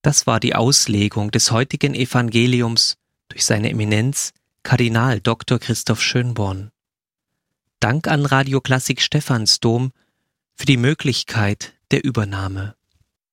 Das war die Auslegung des heutigen Evangeliums durch seine Eminenz Kardinal Dr. Christoph Schönborn. Dank an Radio Klassik Stephansdom für die Möglichkeit der Übernahme.